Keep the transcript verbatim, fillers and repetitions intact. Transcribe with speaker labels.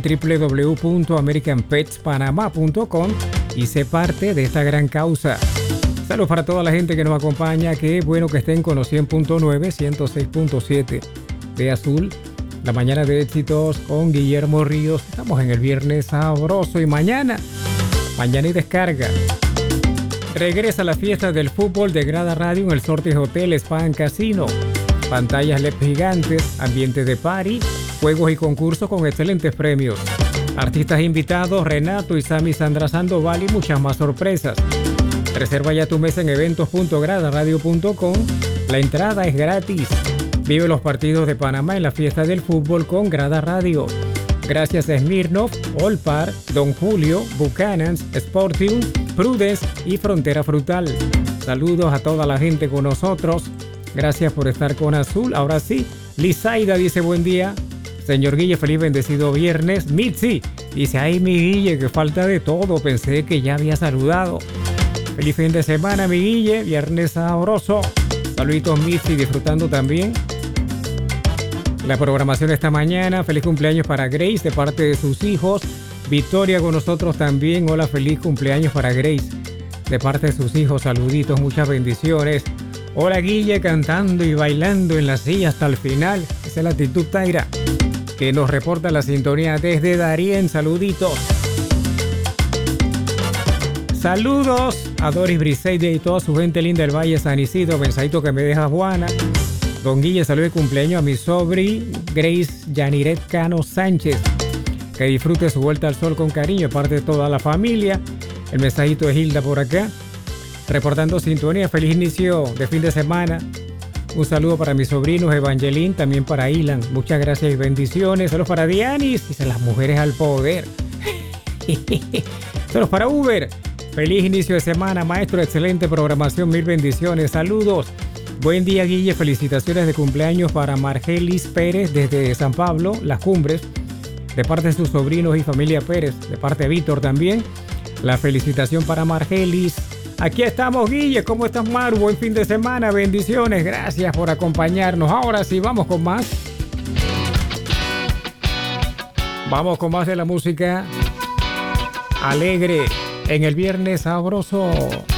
Speaker 1: doble u doble u doble u punto american pets panama punto com y sé parte de esta gran causa. Saludos para toda la gente que nos acompaña. Qué bueno que estén con los cien punto nueve, ciento seis punto siete de Azul. La mañana de éxitos con Guillermo Ríos. Estamos en el viernes sabroso y mañana, mañana y descarga. Regresa la fiesta del fútbol de Grada Radio en el Sortes Hotel Spa and Casino. Pantallas L E D gigantes, ambiente de party, juegos y concursos con excelentes premios. Artistas invitados, Renato, Isami, Sandra Sandoval y muchas más sorpresas. Reserva ya tu mesa en eventos punto grada radio punto com. La entrada es gratis. Vive los partidos de Panamá en la fiesta del fútbol con Grada Radio. Gracias a Smirnoff, Olpar, Don Julio, Buchanan's, Sporting, Prudence y Frontera Frutal. Saludos a toda la gente con nosotros. Gracias por estar con Azul. Ahora sí, Lizaida dice buen día. Señor Guille, feliz bendecido viernes. Mitzi dice, ay mi Guille, que falta de todo. Pensé que ya había saludado. Feliz fin de semana, mi Guille. Viernes sabroso. Saluditos, Mitzi, disfrutando también la programación esta mañana. Feliz cumpleaños para Grace de parte de sus hijos. Victoria con nosotros también. Hola, feliz cumpleaños para Grace de parte de sus hijos. Saluditos, muchas bendiciones. Hola, Guille, cantando y bailando en la silla hasta el final. Esa es la actitud Taira, que nos reporta la sintonía desde Darien. Saluditos. Saludos a Doris Briseide y toda su gente linda del Valle San Isidro. Mensajito que me deja Juana. Don Guille, saludo de cumpleaños a mi sobri Grace Yaniret Cano Sánchez. Que disfrute su vuelta al sol con cariño, parte de toda la familia. El mensajito de Hilda por acá, reportando sintonía. Feliz inicio de fin de semana. Un saludo para mis sobrinos Evangeline, también para Ilan. Muchas gracias y bendiciones. Saludos para Dianis, dice las mujeres al poder. Saludos para Uber. Feliz inicio de semana, maestro. Excelente programación. Mil bendiciones. Saludos. Buen día, Guille. Felicitaciones de cumpleaños para Margelis Pérez desde San Pablo, Las Cumbres, de parte de sus sobrinos y familia Pérez, de parte de Víctor también. La felicitación para Margelis. Aquí estamos, Guille. ¿Cómo estás, Maru? Buen fin de semana. Bendiciones. Gracias por acompañarnos. Ahora sí, vamos con más. Vamos con más de la música alegre en el viernes sabroso.